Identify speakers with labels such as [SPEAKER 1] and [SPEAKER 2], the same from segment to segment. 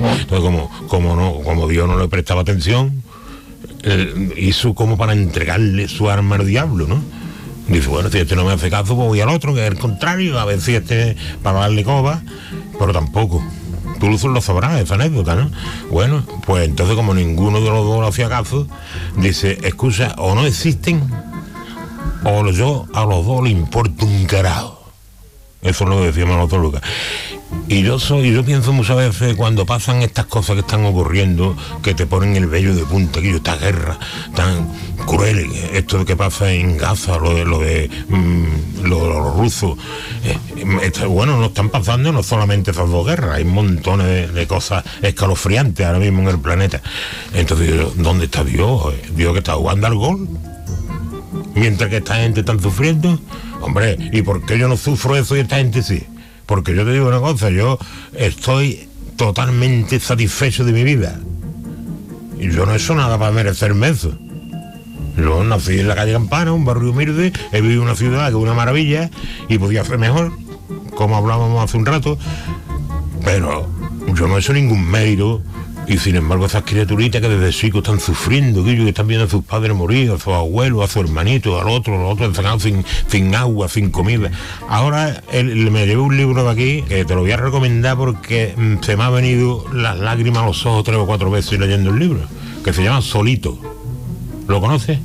[SPEAKER 1] Entonces, como Dios no le prestaba atención, hizo como para entregarle su arma al diablo, ¿no? Dice, bueno, si este no me hace caso, pues voy al otro, que es el contrario, a ver si este, para darle coba, pero tampoco. Tú lo sabrás, esa anécdota, ¿no? Bueno, pues entonces como ninguno de los dos le hacía caso, dice, escucha, o no existen, o yo a los dos le importa un carajo. Eso es lo que decía Manolo Lucas. Y yo pienso muchas veces cuando pasan estas cosas que están ocurriendo, que te ponen el vello de punta, que esta guerra tan cruel, esto que pasa en Gaza, lo de los rusos, bueno, no están pasando no solamente esas dos guerras, hay montones de cosas escalofriantes ahora mismo en el planeta. Entonces, ¿dónde está Dios? Dios que está jugando al gol, mientras que esta gente está sufriendo. Hombre, ¿y por qué yo no sufro eso y esta gente sí? Porque yo te digo una cosa, yo estoy totalmente satisfecho de mi vida. Y yo no he hecho nada para merecerme eso. Yo nací en la calle Campana, un barrio humilde, he vivido en una ciudad que es una maravilla y podía ser mejor, como hablábamos hace un rato, pero yo no he hecho ningún mérito. Y sin embargo esas criaturitas que desde chicos están sufriendo, que están viendo a sus padres morir, a sus abuelos, a su hermanito, al otro, los otros encerrados sin agua, sin comida. Ahora me llevé un libro de aquí que te lo voy a recomendar porque se me ha venido las lágrimas a los ojos 3 o 4 veces leyendo el libro, que se llama Solito. ¿Lo conoces?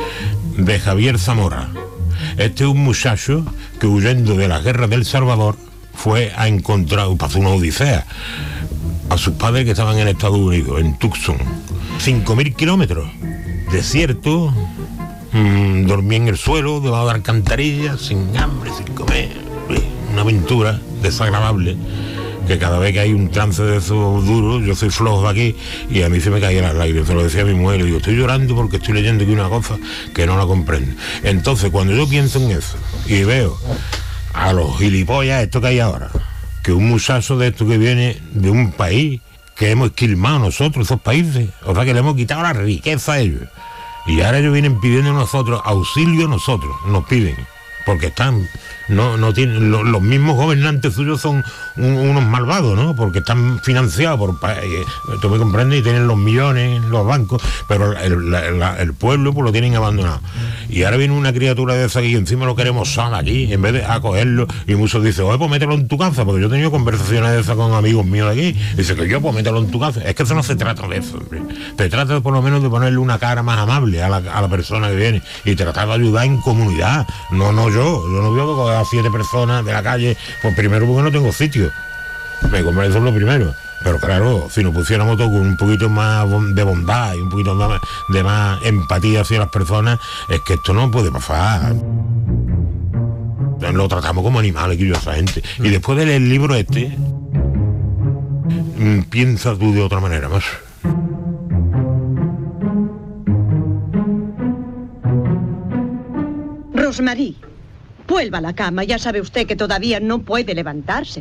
[SPEAKER 1] De Javier Zamora. Este es un muchacho que huyendo de la guerra del Salvador fue a encontrar, pasó una odisea, a sus padres que estaban en Estados Unidos, en Tucson. 5.000 kilómetros, desierto, dormía en el suelo, debajo de alcantarillas, sin hambre, sin comer. Una aventura desagradable, que cada vez que hay un trance de esos duros, yo soy flojo de aquí, y a mí se me caían las lágrimas. Se lo decía a mi mujer, y digo, estoy llorando porque estoy leyendo aquí una cosa que no la comprendo. Entonces, cuando yo pienso en eso, y veo a los gilipollas, esto que hay ahora, que un muchacho de esto que viene de un país que hemos esquilmado nosotros, esos países, o sea que le hemos quitado la riqueza a ellos, y ahora ellos vienen pidiendo a nosotros auxilio, nosotros nos piden, porque están, no tienen, los mismos gobernantes suyos son unos malvados, ¿no? Porque están financiados por, tú me comprendes, y tienen los millones en los bancos, pero el pueblo pues lo tienen abandonado. Y ahora viene una criatura de esa y encima lo queremos sal aquí, en vez de acogerlo, y muchos dicen, oye, pues mételo en tu casa, porque yo he tenido conversaciones de esas con amigos míos de aquí, dice que yo, pues mételo en tu casa. Es que eso no se trata de eso, hombre. Se trata por lo menos de ponerle una cara más amable a la persona que viene, y tratar de ayudar en comunidad, no yo no veo a 7 personas de la calle, pues primero porque no tengo sitio, me compré, eso es lo primero. Pero claro, si nos pusiéramos todos con un poquito más de bondad y un poquito de más empatía hacia las personas, es que esto no puede pasar. Lo tratamos como animales, que yo, esa gente. Y después de leer el libro este, piensa tú de otra manera más.
[SPEAKER 2] Rosmarie, vuelva a la cama, ya sabe usted que todavía no puede levantarse.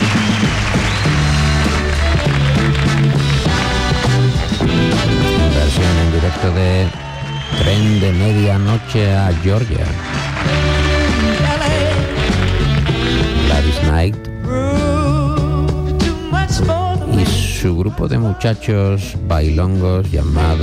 [SPEAKER 3] Versión en directo de Tren de Medianoche a Georgia. Gladys Knight y su grupo de muchachos bailongos llamado